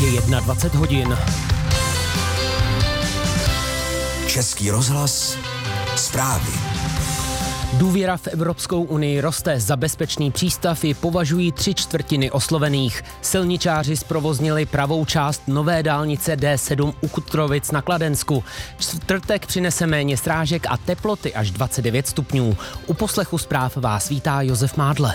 Je 21 hodin. Český rozhlas, zprávy. Důvěra v Evropskou unii roste, za bezpečný přístav ji považují 3/4 oslovených. Silničáři zprovoznili pravou část nové dálnice D7 u Kutrovic na Kladensku. Čtvrtek přinese méně srážek a teploty až 29 stupňů. U poslechu zpráv vás vítá Josef Mádle.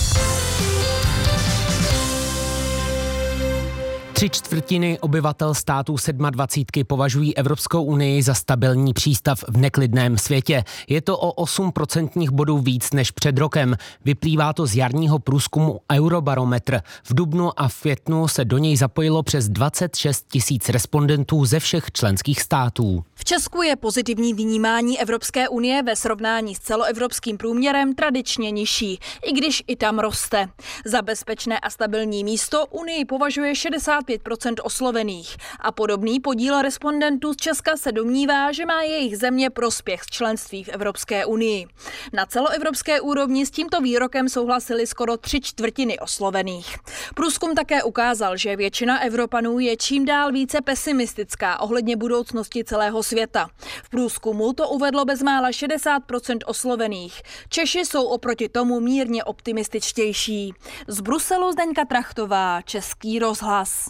3/4 obyvatel států 27 považují Evropskou unii za stabilní přístav v neklidném světě. Je to o 8% bodů víc než před rokem. Vyplývá to z jarního průzkumu Eurobarometr. V dubnu a v květnu se do něj zapojilo přes 26 000 respondentů ze všech členských států. V Česku je pozitivní vnímání Evropské unie ve srovnání s celoevropským průměrem tradičně nižší, i když i tam roste. Za bezpečné a stabilní místo Unii považuje 65% oslovených a podobný podíl respondentů z Česka se domnívá, že má jejich země prospěch z členství v Evropské unii. Na celoevropské úrovni s tímto výrokem souhlasili skoro 3/4 oslovených. Průzkum také ukázal, že většina Evropanů je čím dál více pesimistická ohledně budoucnosti celého světa. V průzkumu to uvedlo bezmála 60% oslovených. Češi jsou oproti tomu mírně optimističtější. Z Bruselu Zdeňka Trachtová, Český rozhlas.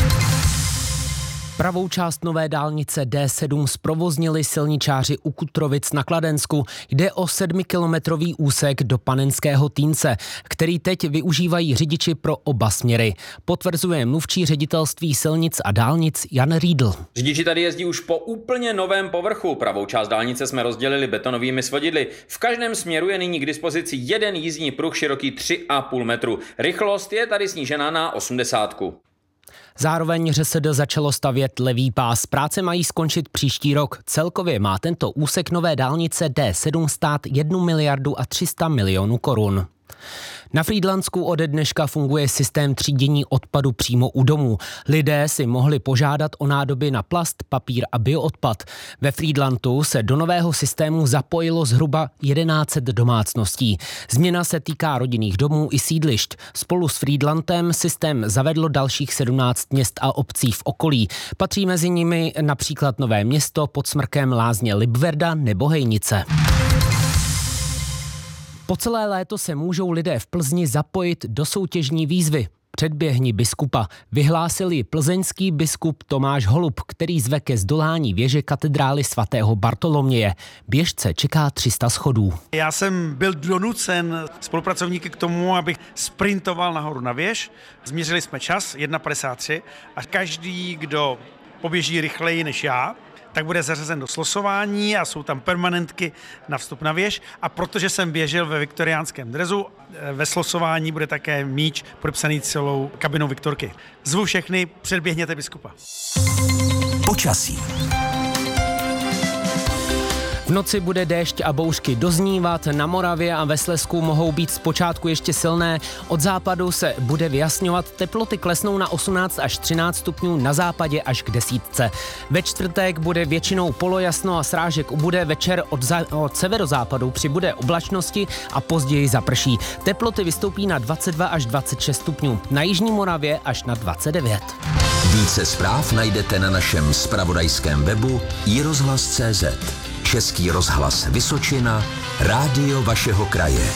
Pravou část nové dálnice D7 zprovoznili silničáři u Kutrovic na Kladensku. Jde o 7kilometrový úsek do Panenského Týnce, který teď využívají řidiči pro oba směry. Potvrzuje mluvčí ředitelství silnic a dálnic Jan Riedl. Řidiči tady jezdí už po úplně novém povrchu. Pravou část dálnice jsme rozdělili betonovými svodidly. V každém směru je nyní k dispozici jeden jízdní pruh široký 3,5 metru. Rychlost je tady snížena na 80. Zároveň ŘSD začalo stavět levý pás. Práce mají skončit příští rok. Celkově má tento úsek nové dálnice D7 stát 1 miliardu a 300 milionů korun. Na Frýdlantsku ode dneška funguje systém třídění odpadu přímo u domů. Lidé si mohli požádat o nádoby na plast, papír a bioodpad. Ve Frýdlantu se do nového systému zapojilo zhruba 1100 domácností. Změna se týká rodinných domů i sídlišť. Spolu s Frýdlantem systém zavedlo dalších 17 měst a obcí v okolí. Patří mezi nimi například Nové Město, pod Smrkem, Lázně Libverda nebo Hejnice. Po celé léto se můžou lidé v Plzni zapojit do soutěžní výzvy Předběhni biskupa. Vyhlásil ji plzeňský biskup Tomáš Holub, který zve ke zdolání věže katedrály svatého Bartoloměje. Běžce čeká 300 schodů. Já jsem byl donucen spolupracovníky k tomu, abych sprintoval nahoru na věž. Změřili jsme čas 1:53 a každý, kdo poběží rychleji než já, tak bude zařazen do slosování a jsou tam permanentky na vstup na věž. A protože jsem běžel ve viktoriánském drezu, ve slosování bude také míč podepsaný celou kabinou Viktorky. Zvu všechny, předběhněte biskupa. Počasí. V noci bude déšť a bouřky doznívat, na Moravě a ve Slezsku mohou být zpočátku ještě silné, od západu se bude vyjasňovat, teploty klesnou na 18 až 13 stupňů, na západě až k 10. Ve čtvrtek bude většinou polojasno a srážek ubude, večer od severozápadu přibude oblačnosti a později zaprší. Teploty vystoupí na 22 až 26 stupňů, na jižní Moravě až na 29. Více zpráv najdete na našem zpravodajském webu iRozhlas.cz. Český rozhlas Vysočina, rádio vašeho kraje.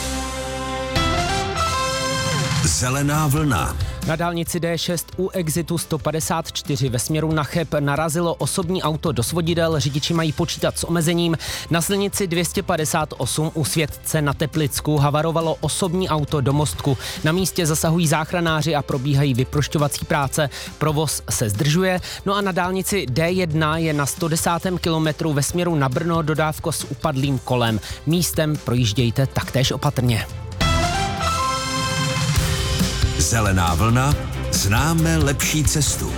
Zelená vlna. Na dálnici D6 u exitu 154 ve směru na Cheb narazilo osobní auto do svodidel, řidiči mají počítat s omezením. Na silnici 258 u Světce na Teplicku havarovalo osobní auto do mostku. Na místě zasahují záchranáři a probíhají vyprošťovací práce. Provoz se zdržuje. No a na dálnici D1 je na 110. kilometru ve směru na Brno dodávka s upadlým kolem. Místem projíždějte taktéž opatrně. Zelená vlna, známe lepší cestu.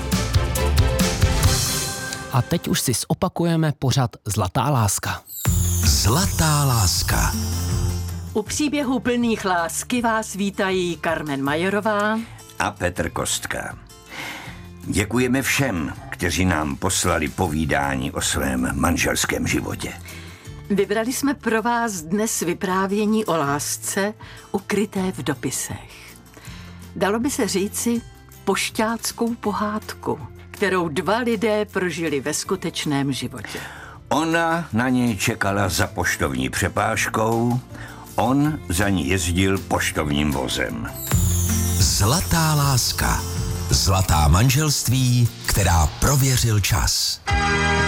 A teď už si zopakujeme pořad Zlatá láska. Zlatá láska. U příběhů plných lásky vás vítají Carmen Majerová a Petr Kostka. Děkujeme všem, kteří nám poslali povídání o svém manželském životě. Vybrali jsme pro vás dnes vyprávění o lásce ukryté v dopisech. Dalo by se říci pošťáckou pohádku, kterou dva lidé prožili ve skutečném životě. Ona na něj čekala za poštovní přepážkou, on za ní jezdil poštovním vozem. Zlatá láska. Zlatá manželství, která prověřil čas.